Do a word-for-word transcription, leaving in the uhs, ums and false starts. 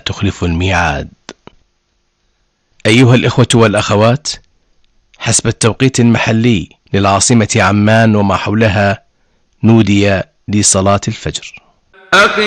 تخلف الميعاد. أيها الإخوة والأخوات، حسب التوقيت المحلي للعاصمة عمان وما حولها نودي لصلاة الفجر.